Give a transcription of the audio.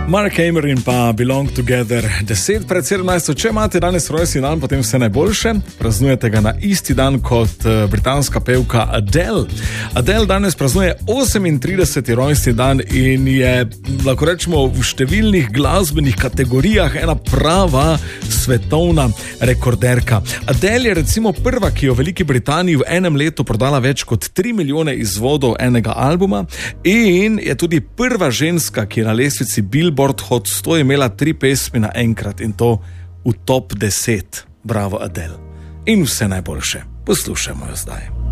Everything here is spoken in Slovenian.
Mark Hamer in pa Belong Together 10 pred 17. Če imate danes rojstni dan, potem vse najboljše. Praznujete ga na isti dan kot britanska pevka Adele. Adele danes praznuje 38. rojstni dan in je, lahko rečemo, v številnih glasbenih kategorijah ena prava svetovna rekorderka. Adele je recimo prva, ki je v Veliki Britaniji v enem letu prodala več kot 3 milijone izvodov enega albuma in je tudi prva ženska, ki je na lestvici Billboard Hot 100 imela 3 pesmi naenkrat in to v top 10. Bravo Adele. In vse najboljše. Poslušajmo jo zdaj.